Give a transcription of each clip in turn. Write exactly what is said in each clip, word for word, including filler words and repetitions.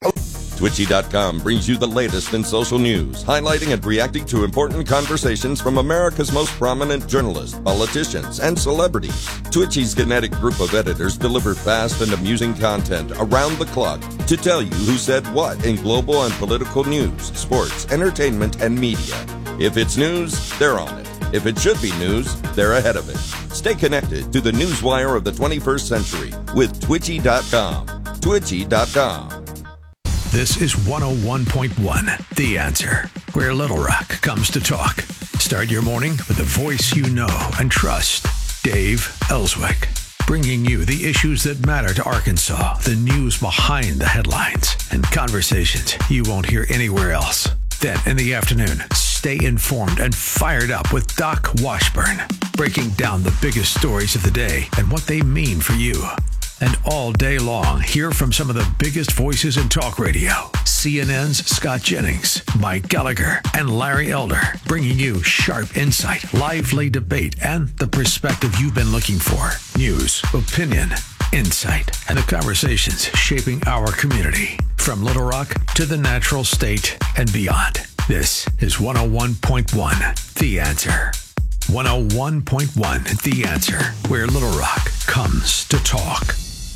Twitchy dot com brings you the latest in social news, highlighting and reacting to important conversations from America's most prominent journalists, politicians, and celebrities. Twitchy's kinetic group of editors deliver fast and amusing content around the clock to tell you who said what in global and political news, sports, entertainment, and media. If it's news, they're on it. If it should be news, they're ahead of it. Stay connected to the newswire of the twenty-first century with Twitchy dot com. Twitchy dot com. This is one oh one point one, The Answer, where Little Rock comes to talk. Start your morning with a voice you know and trust. Dave Ellswick, bringing you the issues that matter to Arkansas, the news behind the headlines, and conversations you won't hear anywhere else. Then in the afternoon, stay informed and fired up with Doc Washburn, breaking down the biggest stories of the day and what they mean for you. And all day long, hear from some of the biggest voices in talk radio. C N N's Scott Jennings, Mike Gallagher, and Larry Elder, bringing you sharp insight, lively debate, and the perspective you've been looking for. News, opinion, insight, and the conversations shaping our community. From Little Rock to the natural state and beyond. This is one oh one point one, The Answer. one oh one point one, The Answer, where Little Rock comes to talk.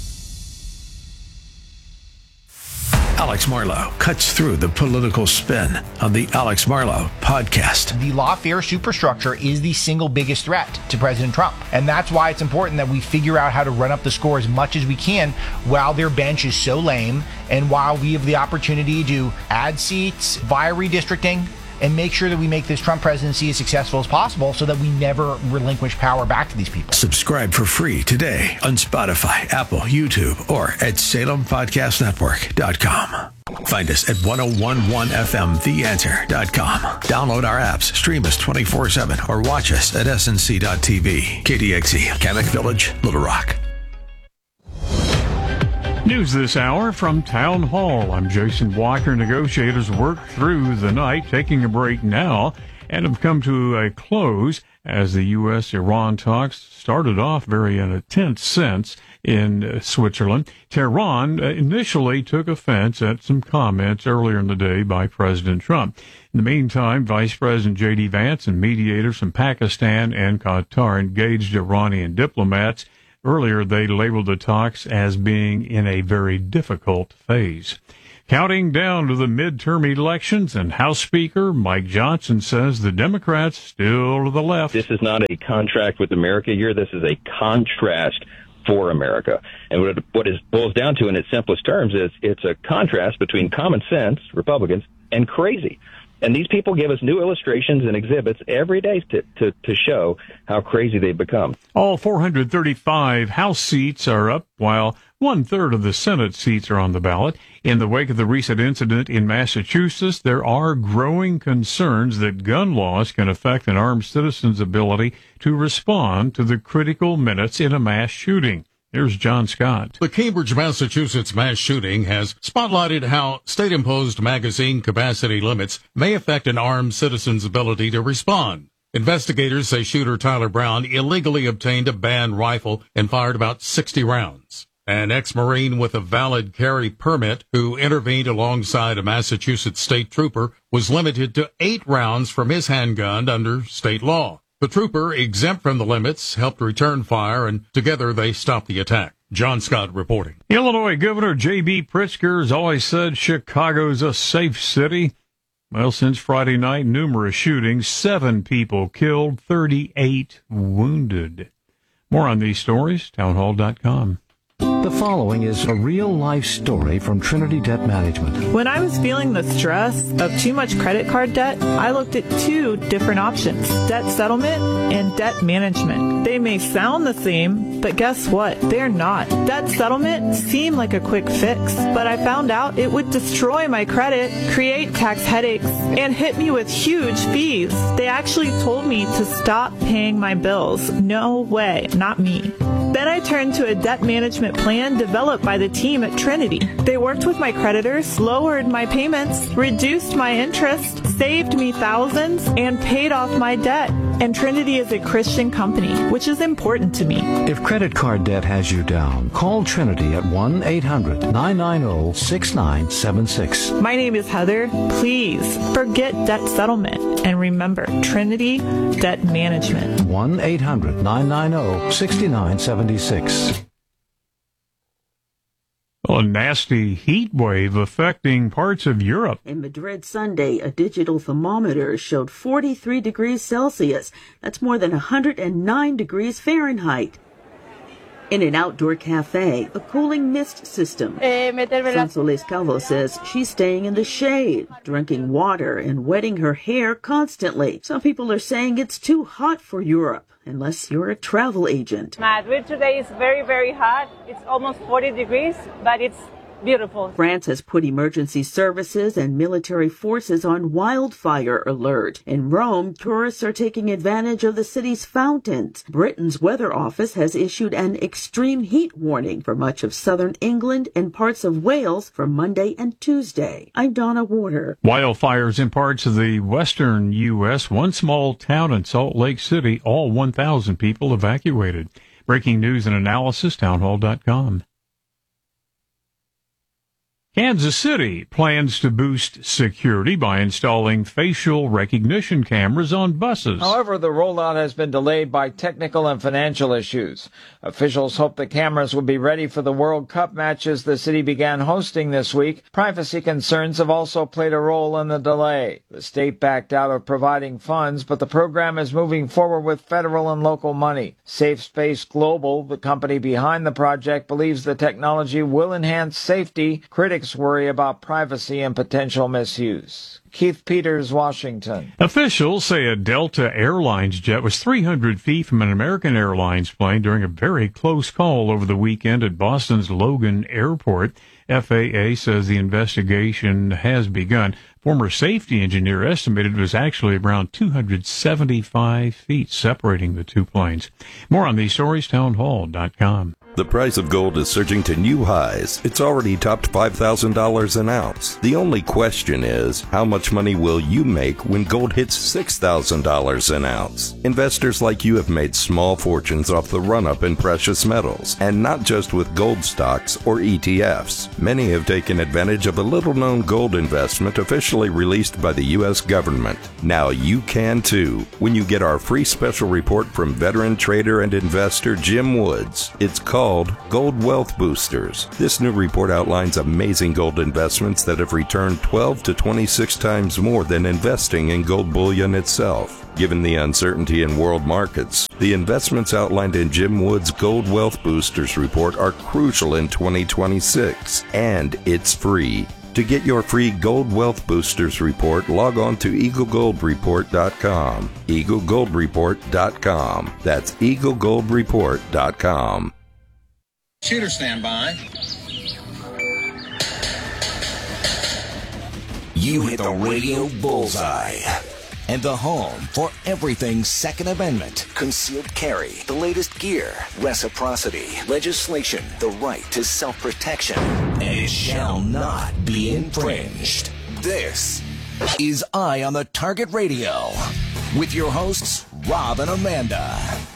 Alex Marlow cuts through the political spin on the Alex Marlow podcast. The lawfare superstructure is the single biggest threat to President Trump. And that's why it's important that we figure out how to run up the score as much as we can while their bench is so lame and while we have the opportunity to add seats via redistricting and make sure that we make this Trump presidency as successful as possible so that we never relinquish power back to these people. Subscribe for free today on Spotify, Apple, YouTube, or at Salem Podcast Network dot com. Find us at one oh one point one F M the answer dot com. Download our apps, stream us twenty-four seven, or watch us at S N C dot T V. K D X E, Kamek Village, Little Rock. News this hour from Town Hall. I'm Jason Walker. Negotiators worked through the night, taking a break now, and have come to a close as the U S Iran talks started off very in a tense sense in uh, Switzerland. Tehran uh, initially took offense at some comments earlier in the day by President Trump. In the meantime, Vice President J D Vance and mediators from Pakistan and Qatar engaged Iranian diplomats. Earlier, they labeled the talks as being in a very difficult phase. Counting down to the midterm elections, and House Speaker Mike Johnson says the Democrats still to the left. This is not a contract with America here. This is a contrast for America. And what it, what it boils down to in its simplest terms is it's a contrast between common sense, Republicans, and crazy. And these people give us new illustrations and exhibits every day to, to, to show how crazy they've become. All four hundred thirty-five House seats are up, while one-third of the Senate seats are on the ballot. In the wake of the recent incident in Massachusetts, there are growing concerns that gun laws can affect an armed citizen's ability to respond to the critical minutes in a mass shooting. Here's John Scott. The Cambridge, Massachusetts mass shooting has spotlighted how state-imposed magazine capacity limits may affect an armed citizen's ability to respond. Investigators say shooter Tyler Brown illegally obtained a banned rifle and fired about sixty rounds. An ex-Marine with a valid carry permit who intervened alongside a Massachusetts state trooper was limited to eight rounds from his handgun under state law. The trooper, exempt from the limits, helped return fire, and together they stopped the attack. John Scott reporting. Illinois Governor J B. Pritzker has always said Chicago's a safe city. Well, since Friday night, numerous shootings, seven people killed, thirty-eight wounded. More on these stories, townhall dot com. The following is a real-life story from Trinity Debt Management. When I was feeling the stress of too much credit card debt, I looked at two different options, debt settlement and debt management. They may sound the same, but guess what? They're not. Debt settlement seemed like a quick fix, but I found out it would destroy my credit, create tax headaches, and hit me with huge fees. They actually told me to stop paying my bills. No way, not me. Then I turned to a debt management plan developed by the team at Trinity. They worked with my creditors, lowered my payments, reduced my interest, saved me thousands, and paid off my debt. And Trinity is a Christian company, which is important to me. If credit card debt has you down, call Trinity at one eight hundred nine nine zero six nine seven six. My name is Heather. Please forget debt settlement and remember Trinity Debt Management. one eight hundred nine nine zero six nine seven six. Well, a nasty heat wave affecting parts of Europe. In Madrid Sunday, a digital thermometer showed forty-three degrees Celsius. That's more than one hundred nine degrees Fahrenheit. In an outdoor cafe, a cooling mist system. Sansoles Calvo says she's staying in the shade, drinking water and wetting her hair constantly. Some people are saying it's too hot for Europe, unless you're a travel agent. Madrid today is very, very hot. It's almost forty degrees, but it's beautiful. France has put emergency services and military forces on wildfire alert. In Rome, tourists are taking advantage of the city's fountains. Britain's weather office has issued an extreme heat warning for much of southern England and parts of Wales for Monday and Tuesday. I'm Donna Warder. Wildfires in parts of the western U S. One small town in Salt Lake City, all one thousand people evacuated. Breaking news and analysis, townhall dot com. Kansas City plans to boost security by installing facial recognition cameras on buses. However, the rollout has been delayed by technical and financial issues. Officials hope the cameras will be ready for the World Cup matches the city began hosting this week. Privacy concerns have also played a role in the delay. The state backed out of providing funds, but the program is moving forward with federal and local money. Safe Space Global, the company behind the project, believes the technology will enhance safety. Critics worry about privacy and potential misuse. Keith Peters, Washington. Officials say a Delta Airlines jet was three hundred feet from an American Airlines plane during a very close call over the weekend at Boston's Logan Airport. F A A says the investigation has begun. Former safety engineer estimated it was actually around two hundred seventy-five feet separating the two planes. More on these stories, townhall dot com. The price of gold is surging to new highs. It's already topped five thousand dollars an ounce. The only question is, how much money will you make when gold hits six thousand dollars an ounce? Investors like you have made small fortunes off the run-up in precious metals, and not just with gold stocks or E T Fs. Many have taken advantage of a little-known gold investment officially released by the U S government. Now you can too, when you get our free special report from veteran trader and investor Jim Woods. It's called Gold Wealth Boosters. This new report outlines amazing gold investments that have returned twelve to twenty-six times more than investing in gold bullion itself. Given the uncertainty in world markets, the investments outlined in Jim Wood's Gold Wealth Boosters report are crucial in twenty twenty-six, and it's free. To get your free Gold Wealth Boosters report, log on to eagle gold report dot com. eagle gold report dot com. That's eagle gold report dot com. Shooter standby. You hit the radio bullseye. And the home for everything Second Amendment, concealed carry, the latest gear, reciprocity, legislation, the right to self-protection, and it shall not be infringed. This is Eye on the Target Radio with your hosts, Rob and Amanda.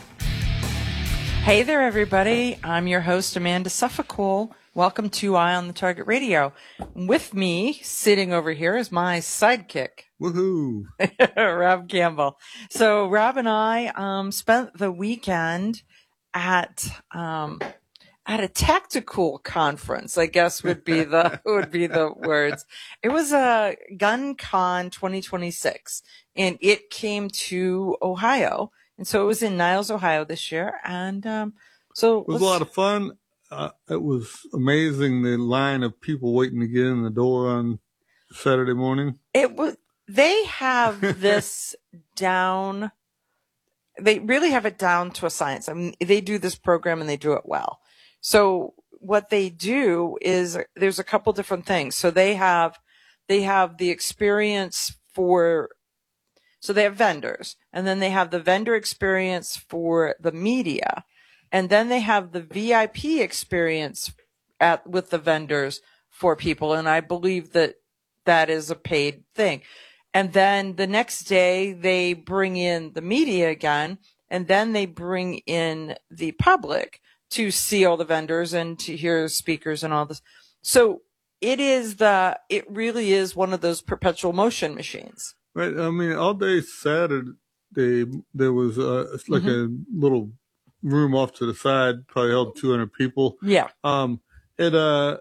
Hey there, everybody. I'm your host, Amanda Suffolk. Welcome to Eye on the Target Radio. With me, sitting over here, is my sidekick. Woohoo! Rob Campbell. So Rob and I um, spent the weekend at um, at a tactical conference, I guess would be the would be the words. It was a GunCon twenty twenty-six, and it came to Ohio. And so it was in Niles, Ohio this year. And um, so it was a lot of fun. Uh, it was amazing, the line of people waiting to get in the door on Saturday morning. It was, they have this down. They really have it down to a science. I mean, they do this program and they do it well. So what they do is there's a couple different things. So they have, they have the experience for, so they have vendors, and then they have the vendor experience for the media, and then they have the V I P experience at with the vendors for people. And I believe that that is a paid thing. And then the next day they bring in the media again, and then they bring in the public to see all the vendors and to hear speakers and all this. So it is the, it really is one of those perpetual motion machines. Right. I mean, all day Saturday, there was uh, like mm-hmm. a little room off to the side, probably held two hundred people. Yeah. Um, it, uh,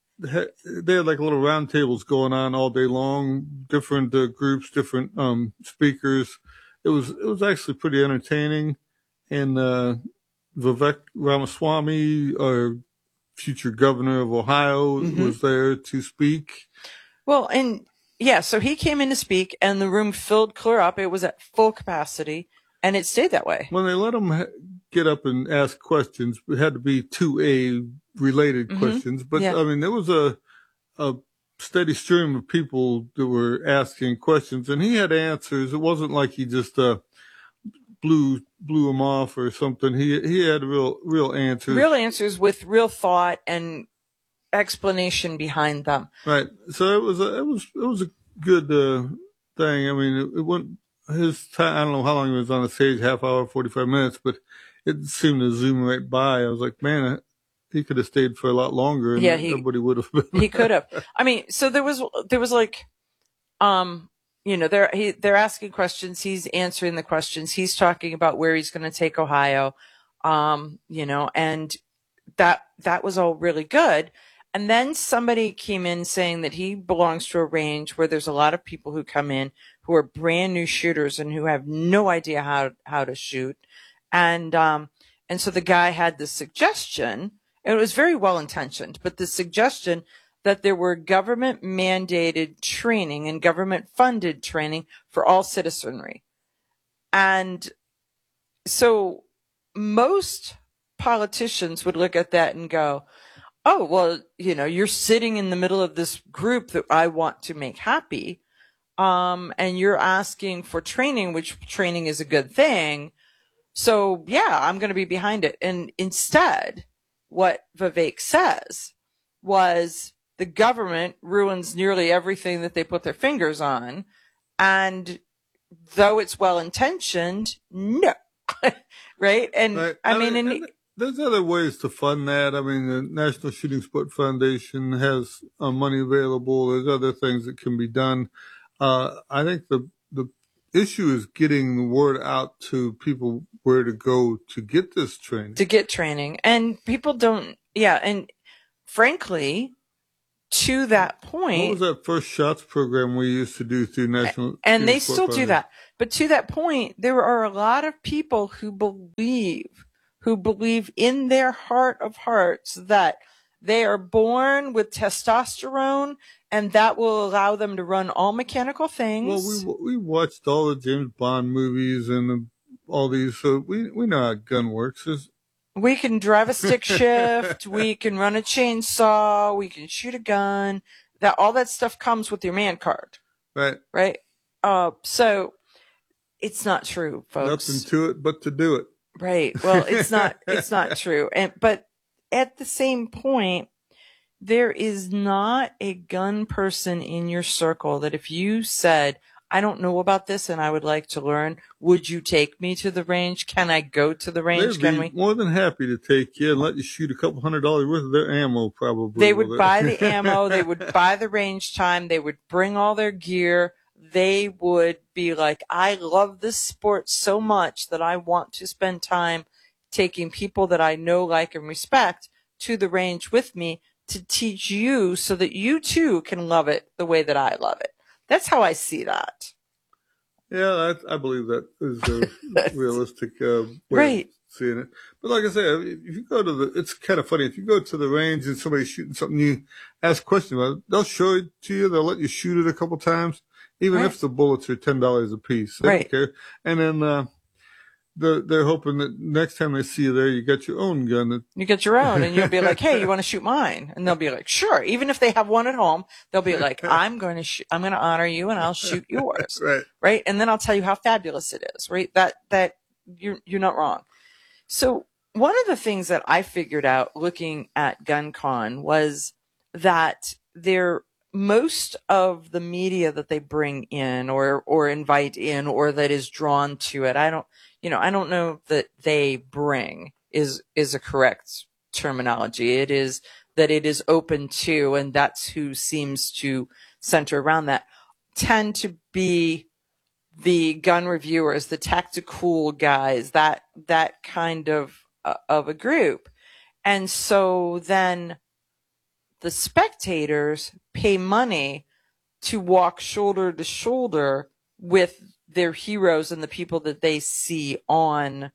they had like little round tables going on all day long, different uh, groups, different um, speakers. It was it was actually pretty entertaining. And uh, Vivek Ramaswamy, our future governor of Ohio, mm-hmm. was there to speak. Well, and yeah, so he came in to speak, and the room filled clear up. It was at full capacity, and it stayed that way. When they let him ha- get up and ask questions, it had to be two A related mm-hmm. questions. But, yeah. I mean, there was a a steady stream of people that were asking questions, and he had answers. It wasn't like he just uh, blew blew them off or something. He he had real real answers. Real answers with real thought and explanation behind them. Right. So it was a, it was it was a good uh, thing. I mean, it, it went his time. I don't know how long he was on the stage, half hour, forty-five minutes, but it seemed to zoom right by. I was like, man, he could have stayed for a lot longer, and yeah, he, everybody would have been. He could have. I mean, so there was there was like, um, you know, they're he, they're asking questions. He's answering the questions. He's talking about where he's going to take Ohio, um, you know, and that that was all really good. And then somebody came in saying that he belongs to a range where there's a lot of people who come in who are brand new shooters and who have no idea how how to shoot, and um, and so the guy had the suggestion. And it was very well intentioned, but the suggestion that there were government mandated training and government funded training for all citizenry. And so most politicians would look at that and go, oh, well, you know, you're sitting in the middle of this group that I want to make happy. Um, and you're asking for training, which training is a good thing. So yeah, I'm going to be behind it. And instead, what Vivek says was the government ruins nearly everything that they put their fingers on. And though it's well intentioned, no. Right. And right. I, I mean, mean and, and there's other ways to fund that. I mean, the National Shooting Sport Foundation has uh, money available. There's other things that can be done. Uh, I think the, the issue is getting the word out to people where to go to get this training. To get training. And people don't, yeah. And frankly, to that point. What was that First Shots program we used to do through National? And they still do that. But to that point, there are a lot of people who believe, who believe in their heart of hearts that they are born with testosterone and that will allow them to run all mechanical things. Well, we we watched all the James Bond movies and the, all these, so we we know how a gun works. It's, we can drive a stick shift, we can run a chainsaw, we can shoot a gun. That all that stuff comes with your man card. Right. Right. Uh, so it's not true, folks. Nothing to it but to do it. Right. Well, it's not. It's not true. And but at the same point, there is not a gun person in your circle that if you said, I don't know about this and I would like to learn, would you take me to the range? Can I go to the range? They'd Can be we? more than happy to take you and let you shoot a couple hundred dollars worth of their ammo, probably. They would buy the ammo. They would buy the range time. They would bring all their gear. They would be like, I love this sport so much that I want to spend time taking people that I know, like, and respect to the range with me to teach you so that you too can love it the way that I love it. That's how I see that. Yeah, I, I believe that is a realistic uh, way right. of seeing it. But like I said, if you go to the, it's kind of funny. If you go to the range and somebody's shooting something, you ask questions about it, they'll show it to you. They'll let you shoot it a couple times, even right. if the bullets are ten dollars a piece. They right. don't care. And then uh, they're, they're hoping that next time they see you there, you got your own gun. That... You get your own, and you'll be like, hey, you want to shoot mine? And they'll be like, sure. Even if they have one at home, they'll be like, I'm going to sh- I'm going to honor you, and I'll shoot yours. right. Right. And then I'll tell you how fabulous it is. Right. That, that you're, you're not wrong. So one of the things that I figured out looking at GunCon was that there most of the media that they bring in or, or invite in or that is drawn to it, I don't, you know, I don't know that they bring is, is a correct terminology. It is that it is open to, and that's who seems to center around that, tend to be the gun reviewers, the tactical guys, that, that kind of, uh, of a group. And so then the spectators pay money to walk shoulder to shoulder with their heroes and the people that they see on,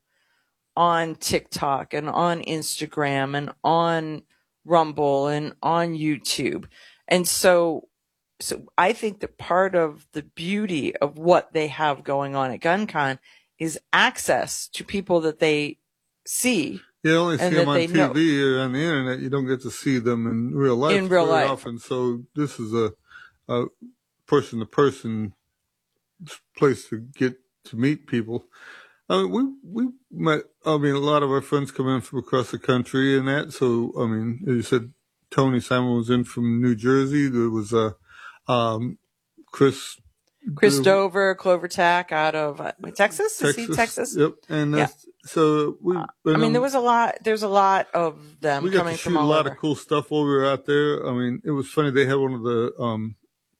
on TikTok and on Instagram and on Rumble and on YouTube. And so, so I think that part of the beauty of what they have going on at GunCon is access to people that they see. You only see them on T V or on the internet. You don't get to see them in real life in real very life. often. So this is a, a person-to-person place to get to meet people. I mean, we we met. I mean, a lot of our friends come in from across the country and that. So I mean, as you said, Tony Simon was in from New Jersey. There was a uh, um, Chris. Chris Dover, Clover Tack out of uh, Texas. Texas. Is he Texas? Yep. And that's, yeah. so we. Uh, I mean, there was a lot. There's a lot of them we got coming to shoot from all a lot over. of cool stuff while we were out there. I mean, it was funny. They had one of the. Um,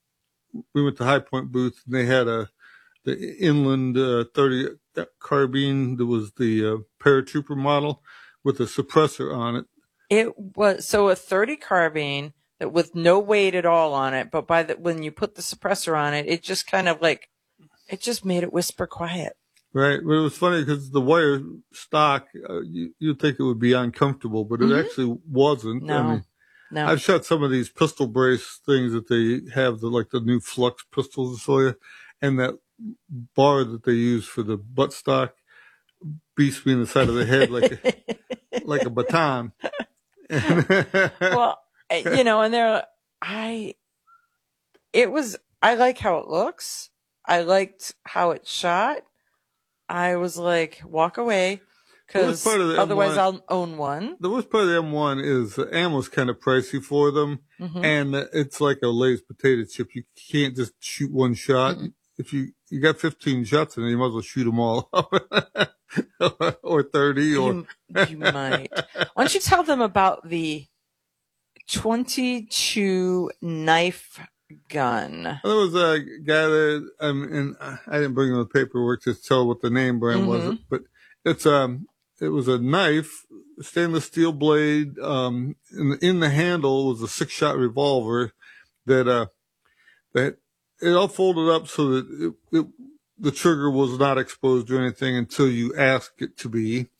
we went to High Point booth and they had a the Inland uh, thirty carbine. That was the uh, paratrooper model with a suppressor on it. It was so a thirty carbine. That with no weight at all on it, but by the, when you put the suppressor on it, it just kind of like, it just made it whisper quiet. Right. But it was funny because the wire stock, uh, you, you'd think it would be uncomfortable, but it Mm-hmm. actually wasn't. No, I mean, no. I've shot some of these pistol brace things that they have, the, like the new Flux pistols and so, and that bar that they use for the buttstock beats me in the side of the head like a, like a baton. Well, you know, and there, I, it was, I like how it looks. I liked how it shot. I was like, walk away, because otherwise M one, I'll own one. The worst part of the M one is the ammo's kind of pricey for them, mm-hmm. and it's like a Lay's potato chip. You can't just shoot one shot. Mm-hmm. If you, you got fifteen shots in it, you might as well shoot them all or thirty. Or you, you might. Why don't you tell them about the twenty-two knife gun? There was a guy that, um, and I didn't bring him the paperwork to tell what the name brand mm-hmm. was, but it's um, it was a knife, stainless steel blade. Um, in, in the handle was a six-shot revolver that uh, that it all folded up so that it, it, the trigger was not exposed or anything until you asked it to be.